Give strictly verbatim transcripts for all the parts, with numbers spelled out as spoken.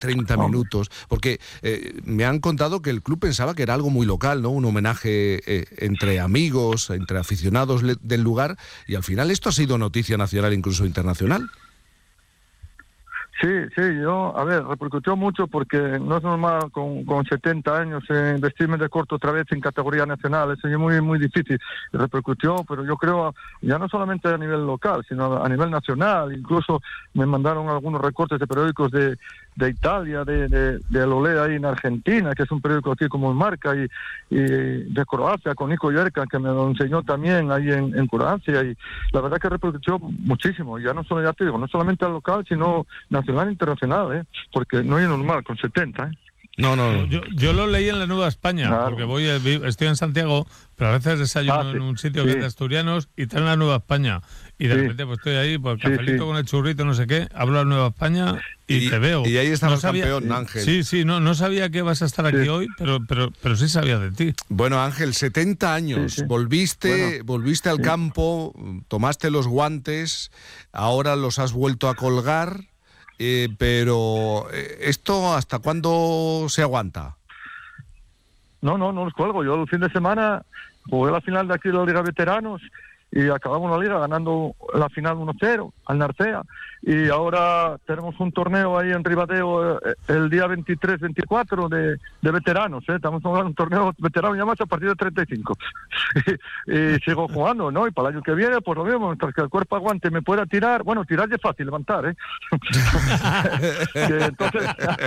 treinta minutos, porque eh, me han contado que el club pensaba que era algo muy local, ¿no? Un homenaje eh, entre amigos, entre aficionados le- del lugar, y al final esto ha sido noticia nacional, incluso internacional. Sí, sí, yo, a ver, repercutió mucho porque no es normal con, con setenta años eh, vestirme de corto otra vez en categoría nacional, eso es muy muy difícil. Repercutió, pero yo creo, ya no solamente a nivel local, sino a nivel nacional. Incluso me mandaron algunos recortes de periódicos de, de Italia, de, de, de Olé ahí en Argentina, que es un periódico aquí como Marca, y, y de Croacia, con Nico Yerka, que me lo enseñó también ahí en, en Croacia, y la verdad que repercutió muchísimo. Ya no solo, ya te digo, no solamente al local, sino nacional e internacional, ¿eh? Porque no es normal con setenta, ¿eh? No, no. Yo, yo lo leí en la Nueva España, Claro. porque voy estoy en Santiago, pero a veces desayuno Ah, sí. en un sitio Sí. que es de asturianos y está en la Nueva España. Y de Sí. repente pues estoy ahí, pues Sí, cafelito sí. con el churrito, no sé qué, hablo a Nueva España y, Y- te veo. y ahí estaba No el sabía- campeón, Ángel. Sí, sí, no, no sabía que vas a estar aquí Sí. hoy, pero, pero, pero sí sabía de ti. Bueno, Ángel, setenta años, Sí, sí. volviste, Bueno, volviste al sí. campo, tomaste los guantes, ahora los has vuelto a colgar, eh, pero eh, ¿esto hasta cuándo se aguanta? No, no, no los cuelgo. Yo el fin de semana jugué la final de aquí de la Liga Veteranos y acabamos la liga ganando la final uno cero al Narcea. Y ahora tenemos un torneo ahí en Ribadeo eh, el día veintitrés veinticuatro de, de veteranos. ¿eh? Estamos jugando un torneo veterano ya más a partir de treinta y cinco. y, y sigo jugando, ¿no? Y para el año que viene, pues lo mismo, mientras que el cuerpo aguante me pueda tirar. Bueno, tirar es fácil, levantar, ¿eh? que entonces...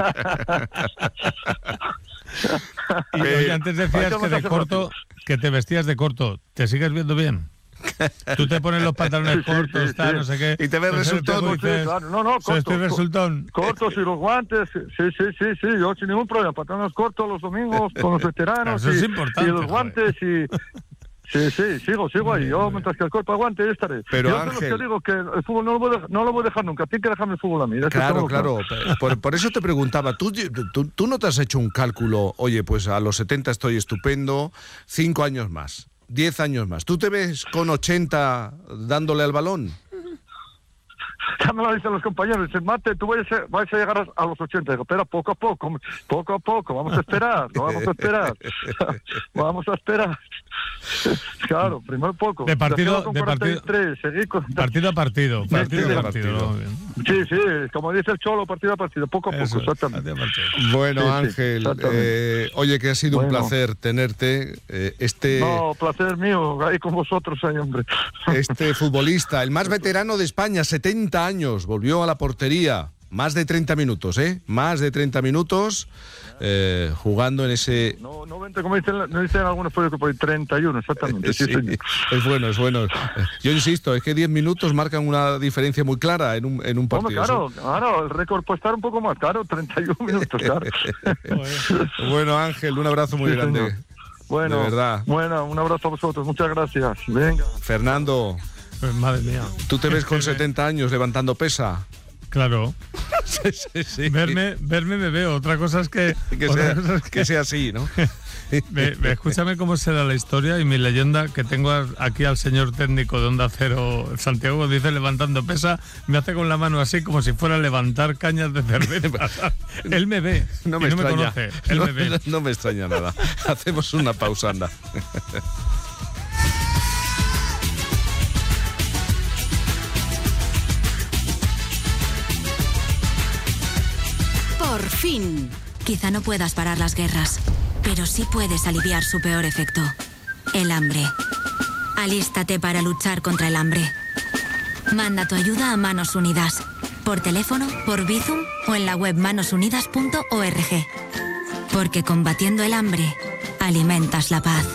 Y oye, antes decías Hay que de hacer corto, que te vestías de corto. ¿Te sigues viendo bien? Tú te pones los pantalones Sí, sí, cortos, sí, tal, sí. no sé qué. Y te ves Pues el resultón. espejo Sí, dices, claro. No, no, "Soy- estoy corto, resultón". Cortos y los guantes, sí, sí, sí, sí, yo sin ningún problema, pantalones cortos los domingos con los veteranos Eso es y, importante, y los joder. guantes y... Sí, sí, sigo, sigo ahí, yo mientras que el cuerpo aguante ahí estaré. Pero, yo soy los Ángel- que digo que el fútbol no lo voy a, dej- no lo voy a dejar nunca, tienes que dejarme el fútbol a mí. eso Claro, tengo claro. Por, por eso te preguntaba, ¿tú, tú, tú no te has hecho un cálculo, oye, pues a los setenta estoy estupendo, cinco años más, diez años más. ¿Tú te ves con ochenta dándole al balón? Ya me lo dicen los compañeros, dicen, Mate, tú vais a, vais a llegar a, a los ochenta. Digo, espera, poco a poco, poco a poco, vamos a esperar, no vamos a esperar, vamos a esperar. Claro, primero poco. De partido- Después con de partido- cuarenta y tres, seguí con... Partido a partido, partido sí, a partido. partido. ¿no? Bien. Sí, sí, como dice el Cholo, partido a partido, poco a poco, Eso, exactamente. partido a partido. Bueno, Sí, sí, Ángel, exactamente. eh, oye, que ha sido un Bueno. placer tenerte. eh, este, No, placer mío, ahí con vosotros ahí, hombre. este futbolista, el más veterano de España, setenta años, volvió a la portería. Más de treinta minutos, ¿eh? Más de treinta minutos eh, jugando en ese... No, noventa, como dicen, no dicen algunos periódicos, por ahí, treinta y uno, exactamente. Sí, Sí, señor. es bueno, es bueno. Yo insisto, es que diez minutos marcan una diferencia muy clara en un, en un Hombre, partido. claro, claro, el récord puede estar un poco más caro, treinta y uno minutos, claro. Bueno, Ángel, un abrazo muy Sí, grande. señor. Bueno, De verdad. bueno, un abrazo a vosotros, muchas gracias. Venga. Fernando, Pues, madre mía. ¿tú te ves con setenta años levantando pesa? Claro. Sí, sí, sí. Verme, verme me veo. Otra cosa es que... Que otra sea, cosa es que sea así, ¿no? Me- me- escúchame cómo será la historia y mi leyenda, que tengo a- aquí al señor técnico de Onda Cero, Santiago, dice levantando pesa, me hace con la mano así como si fuera a levantar cañas de cerveza. Él me ve, No me y no me extraña. conoce, él no, me ve. no- no me extraña nada. Hacemos una pausa, anda. Por fin. Quizá no puedas parar las guerras, pero sí puedes aliviar su peor efecto, el hambre. Alístate para luchar contra el hambre. Manda tu ayuda a Manos Unidas, por teléfono, por Bizum o en la web manos unidas punto org. Porque combatiendo el hambre, alimentas la paz.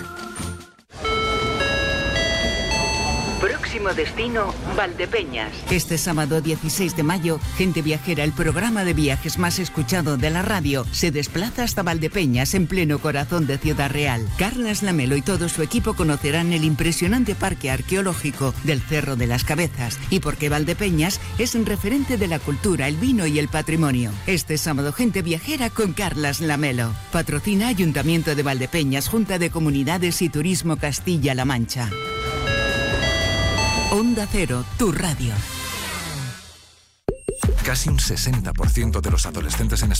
Próximo destino, Valdepeñas. Este sábado dieciséis de mayo, Gente Viajera, el programa de viajes más escuchado de la radio, se desplaza hasta Valdepeñas, en pleno corazón de Ciudad Real. Carlas Lamelo y todo su equipo conocerán el impresionante parque arqueológico del Cerro de las Cabezas y por qué Valdepeñas es un referente de la cultura, el vino y el patrimonio. Este sábado, Gente Viajera con Carlas Lamelo. Patrocina Ayuntamiento de Valdepeñas, Junta de Comunidades y Turismo Castilla-La Mancha. Onda Cero, tu radio. Casi un sesenta por ciento de los adolescentes en